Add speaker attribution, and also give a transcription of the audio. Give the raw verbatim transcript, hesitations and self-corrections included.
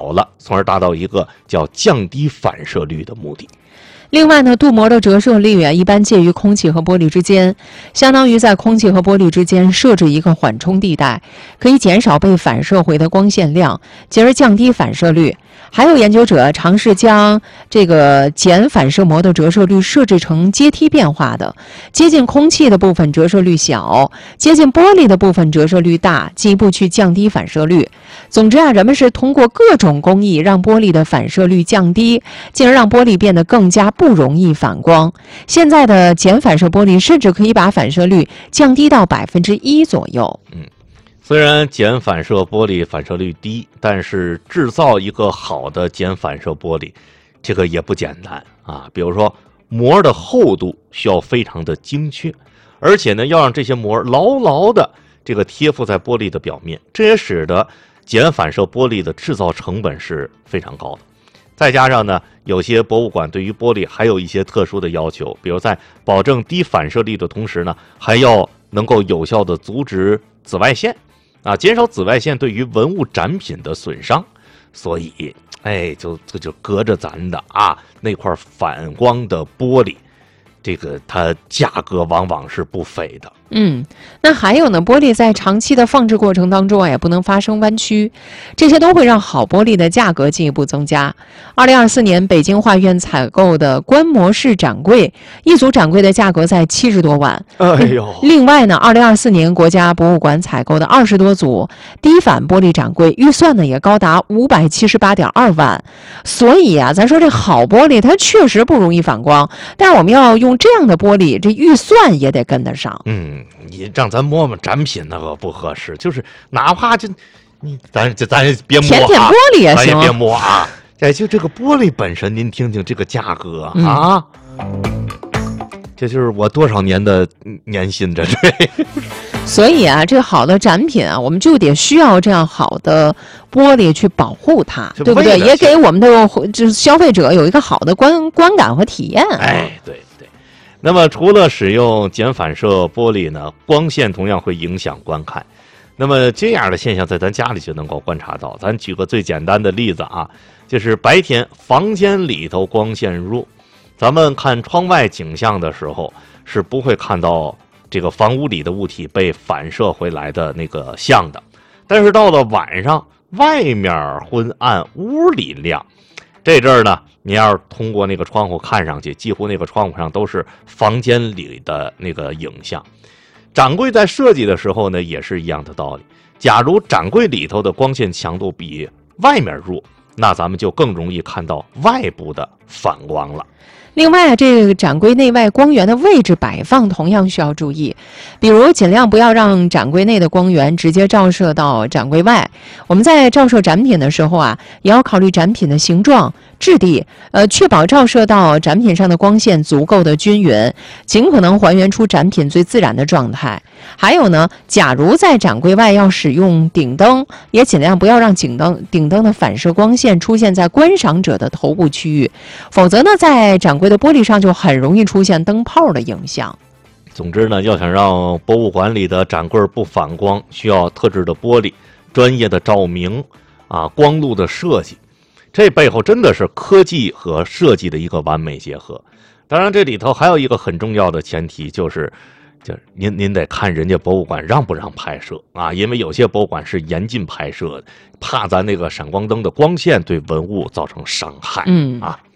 Speaker 1: 小了，从而达到一个叫降低反射率的目的。
Speaker 2: 另外呢，镀膜的折射率啊，一般介于空气和玻璃之间，相当于在空气和玻璃之间设置一个缓冲地带，可以减少被反射回的光线量，进而降低反射率。还有研究者尝试将这个减反射膜的折射率设置成阶梯变化的，接近空气的部分折射率小，接近玻璃的部分折射率大，进一步去降低反射率。总之啊，人们是通过各种工艺让玻璃的反射率降低，进而让玻璃变得更加不容易反光。现在的减反射玻璃甚至可以把反射率降低到百分之一左右。
Speaker 1: 嗯。虽然减反射玻璃反射率低，但是制造一个好的减反射玻璃，这个也不简单啊。比如说膜的厚度需要非常的精确，而且呢要让这些膜牢牢的这个贴附在玻璃的表面，这也使得减反射玻璃的制造成本是非常高的。再加上呢，有些博物馆对于玻璃还有一些特殊的要求，比如在保证低反射率的同时呢，还要能够有效的阻止紫外线。啊，减少紫外线对于文物展品的损伤，所以，哎，就这就隔着咱的啊那块反光的玻璃，这个它价格往往是不菲的。
Speaker 2: 嗯，那还有呢，玻璃在长期的放置过程当中啊，也不能发生弯曲，这些都会让好玻璃的价格进一步增加。二零二四年，北京画院采购的观摩式展柜，一组展柜的价格在七十多万。
Speaker 1: 哎呦！
Speaker 2: 另外呢，二零二四年国家博物馆采购的二十多组低反玻璃展柜，预算呢也高达五百七十八点二万。所以啊，咱说这好玻璃它确实不容易反光，但是我们要用这样的玻璃，这预算也得跟得上。
Speaker 1: 嗯。你让咱摸摸展品那个不合适，就是哪怕就你咱咱咱别摸啊，
Speaker 2: 舔舔玻璃也行，
Speaker 1: 咱也别摸啊。哎，就这个玻璃本身，您听听这个价格啊，嗯、这就是我多少年的年薪，这是。
Speaker 2: 所以啊，这个好的展品啊，我们就得需要这样好的玻璃去保护它，对不对？也给我们的就是消费者有一个好的观观感和体验、啊。
Speaker 1: 哎，对。那么除了使用减反射玻璃呢，光线同样会影响观看。那么这样的现象在咱家里就能够观察到。咱举个最简单的例子啊，就是白天房间里头光线弱，咱们看窗外景象的时候是不会看到这个房屋里的物体被反射回来的那个像的。但是到了晚上，外面昏暗，屋里亮，这阵儿呢，你要是通过那个窗户看上去，几乎那个窗户上都是房间里的那个影像。展柜在设计的时候呢，也是一样的道理。假如展柜里头的光线强度比外面弱，那咱们就更容易看到外部的反光了。
Speaker 2: 另外，这个展柜内外光源的位置摆放同样需要注意，比如尽量不要让展柜内的光源直接照射到展柜外。我们在照射展品的时候啊，也要考虑展品的形状、质地，呃，确保照射到展品上的光线足够的均匀，尽可能还原出展品最自然的状态。还有呢，假如在展柜外要使用顶灯，也尽量不要让顶灯顶灯的反射光线出现在观赏者的头部区域，否则呢，在展柜的玻璃上就很容易出现灯泡的影响。
Speaker 1: 总之呢，要想让博物馆里的展柜不反光，需要特制的玻璃、专业的照明啊、光路的设计。这背后真的是科技和设计的一个完美结合。当然，这里头还有一个很重要的前提，就是就是您您得看人家博物馆让不让拍摄啊，因为有些博物馆是严禁拍摄的，怕咱那个闪光灯的光线对文物造成伤害。
Speaker 2: 嗯
Speaker 1: 啊。